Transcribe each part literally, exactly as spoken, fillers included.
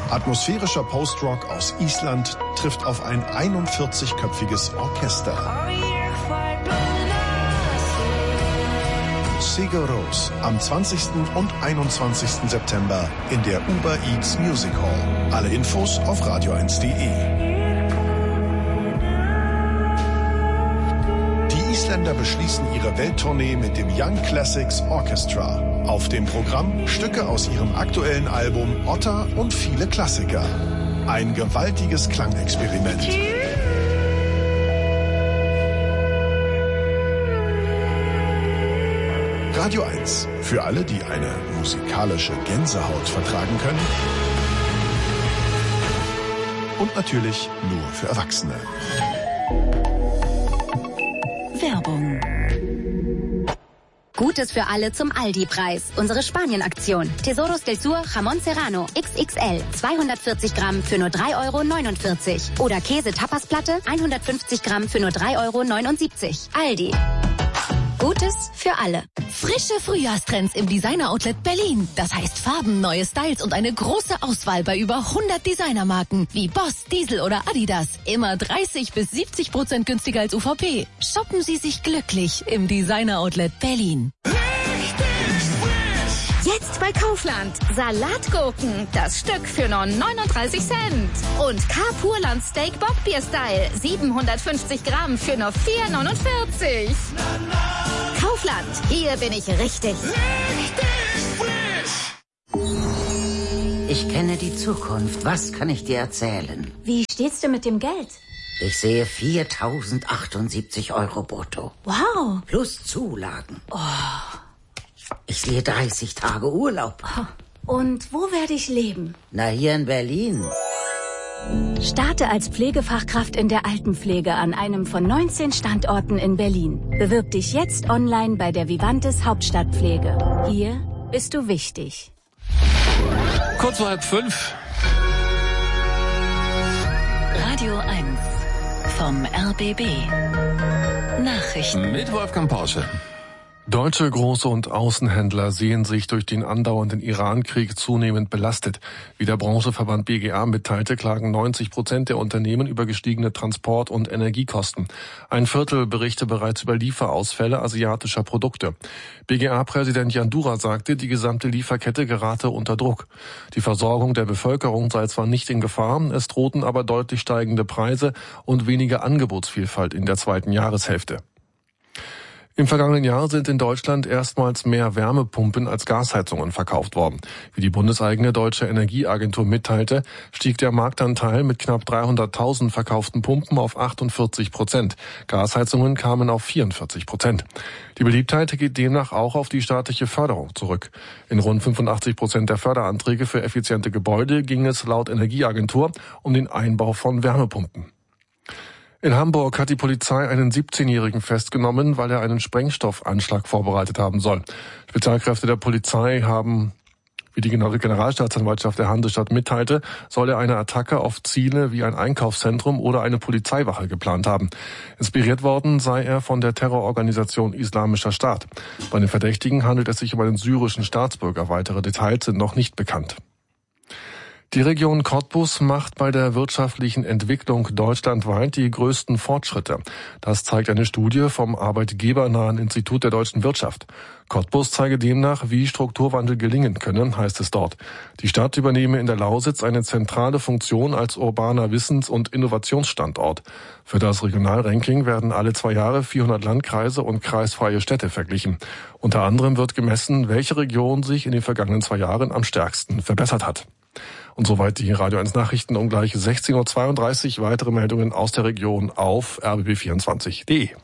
Atmosphärischer Postrock aus Island trifft auf ein einundvierzigköpfiges Orchester. Sigur Rós am zwanzigsten und einundzwanzigsten September in der Uber Eats Music Hall. Alle Infos auf radio eins punkt de. Die Isländer beschließen ihre Welttournee mit dem Young Classics Orchestra. Auf dem Programm Stücke aus ihrem aktuellen Album Otta und viele Klassiker. Ein gewaltiges Klangexperiment. Radio eins. Für alle, die eine musikalische Gänsehaut vertragen können. Und natürlich nur für Erwachsene. Werbung. Gutes für alle zum Aldi-Preis. Unsere Spanien-Aktion. Tesoros del Sur Jamón Serrano X X L zweihundertvierzig Gramm für nur drei Euro neunundvierzig. Oder Käse-Tapasplatte hundertfünfzig Gramm für nur drei Euro neunundsiebzig. Aldi. Gutes für alle. Frische Frühjahrstrends im Designer-Outlet Berlin. Das heißt Farben, neue Styles und eine große Auswahl bei über hundert Designermarken wie Boss, Diesel oder Adidas. Immer dreißig bis siebzig Prozent günstiger als U V P. Shoppen Sie sich glücklich im Designer-Outlet Berlin. Jetzt bei Kaufland. Salatgurken. Das Stück für nur neununddreißig Cent. Und Carpurland Steak Bockbier Style. siebenhundertfünfzig Gramm für nur vier neunundvierzig. Kaufland. Hier bin ich richtig. Ich kenne die Zukunft. Was kann ich dir erzählen? Wie steht's denn mit dem Geld? Ich sehe viertausendachtundsiebzig Euro brutto. Wow. Plus Zulagen. Oh. Ich sehe dreißig Tage Urlaub. Und wo werde ich leben? Na, hier in Berlin. Starte als Pflegefachkraft in der Altenpflege an einem von neunzehn Standorten in Berlin. Bewirb dich jetzt online bei der Vivantes Hauptstadtpflege. Hier bist du wichtig. Kurz vor halb fünf. Radio eins vom R B B. Nachrichten Mit Wolfgang Porsche. Deutsche Groß- und Außenhändler sehen sich durch den andauernden Iran-Krieg zunehmend belastet. Wie der Branchenverband B G A mitteilte, klagen neunzig Prozent der Unternehmen über gestiegene Transport- und Energiekosten. Ein Viertel berichte bereits über Lieferausfälle asiatischer Produkte. B G A-Präsident Jan Dura sagte, die gesamte Lieferkette gerate unter Druck. Die Versorgung der Bevölkerung sei zwar nicht in Gefahr, es drohten aber deutlich steigende Preise und weniger Angebotsvielfalt in der zweiten Jahreshälfte. Im vergangenen Jahr sind in Deutschland erstmals mehr Wärmepumpen als Gasheizungen verkauft worden. Wie die bundeseigene Deutsche Energieagentur mitteilte, stieg der Marktanteil mit knapp dreihunderttausend verkauften Pumpen auf achtundvierzig Prozent. Gasheizungen kamen auf vierundvierzig Prozent. Die Beliebtheit geht demnach auch auf die staatliche Förderung zurück. In rund fünfundachtzig Prozent der Förderanträge für effiziente Gebäude ging es laut Energieagentur um den Einbau von Wärmepumpen. In Hamburg hat die Polizei einen siebzehnjährigen festgenommen, weil er einen Sprengstoffanschlag vorbereitet haben soll. Spezialkräfte der Polizei haben, wie die Generalstaatsanwaltschaft der Hansestadt mitteilte, soll er eine Attacke auf Ziele wie ein Einkaufszentrum oder eine Polizeiwache geplant haben. Inspiriert worden sei er von der Terrororganisation Islamischer Staat. Bei den Verdächtigen handelt es sich um einen syrischen Staatsbürger. Weitere Details sind noch nicht bekannt. Die Region Cottbus macht bei der wirtschaftlichen Entwicklung deutschlandweit die größten Fortschritte. Das zeigt eine Studie vom arbeitgebernahen Institut der deutschen Wirtschaft. Cottbus zeige demnach, wie Strukturwandel gelingen könne, heißt es dort. Die Stadt übernehme in der Lausitz eine zentrale Funktion als urbaner Wissens- und Innovationsstandort. Für das Regionalranking werden alle zwei Jahre vierhundert Landkreise und kreisfreie Städte verglichen. Unter anderem wird gemessen, welche Region sich in den vergangenen zwei Jahren am stärksten verbessert hat. Und soweit die Radio eins Nachrichten um gleich sechzehn Uhr zweiunddreißig. Weitere Meldungen aus der Region auf r b b vierundzwanzig punkt de.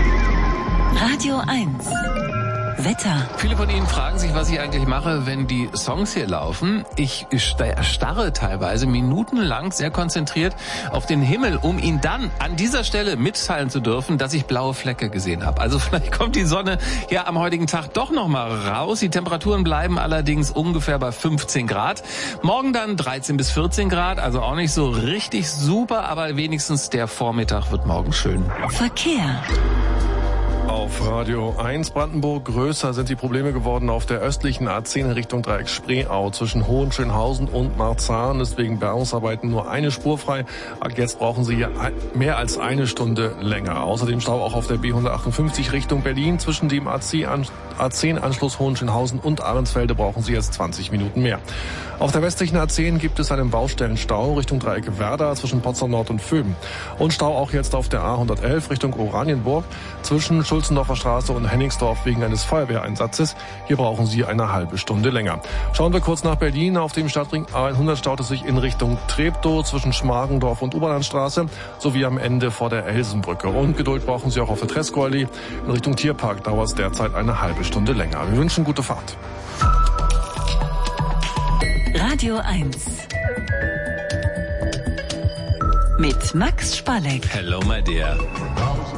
Radio eins Wetter. Viele von Ihnen fragen sich, was ich eigentlich mache, wenn die Songs hier laufen. Ich starre teilweise minutenlang sehr konzentriert auf den Himmel, um Ihnen dann an dieser Stelle mitteilen zu dürfen, dass ich blaue Flecke gesehen habe. Also vielleicht kommt die Sonne ja am heutigen Tag doch noch mal raus. Die Temperaturen bleiben allerdings ungefähr bei fünfzehn Grad. Morgen dann dreizehn bis vierzehn Grad, also auch nicht so richtig super, aber wenigstens der Vormittag wird morgen schön. Verkehr. Auf Radio eins Brandenburg. Größer sind die Probleme geworden auf der östlichen A zehn in Richtung Dreieck Spreeau. Zwischen Hohenschönhausen und Marzahn ist wegen Bergungsarbeiten nur eine Spur frei. Jetzt brauchen Sie hier mehr als eine Stunde länger. Außerdem Stau auch auf der B hundertachtundfünfzig Richtung Berlin. Zwischen dem A zehn Anschluss Hohenschönhausen und Ahrensfelde brauchen Sie jetzt zwanzig Minuten mehr. Auf der westlichen A zehn gibt es einen Baustellenstau Richtung Dreieck Werder zwischen Potsdam Nord und Vöben. Und Stau auch jetzt auf der A hundertelf Richtung Oranienburg zwischen Schulzendorfer Straße und Henningsdorf wegen eines Feuerwehreinsatzes. Hier brauchen Sie eine halbe Stunde länger. Schauen wir kurz nach Berlin. Auf dem Stadtring A hundert staut es sich in Richtung Treptow zwischen Schmargendorf und Oberlandstraße sowie am Ende vor der Elsenbrücke. Und Geduld brauchen Sie auch auf der Tresco-Allee. In Richtung Tierpark dauert es derzeit eine halbe Stunde länger. Wir wünschen gute Fahrt. Radio eins mit Max Spalleck. Hello, my dear.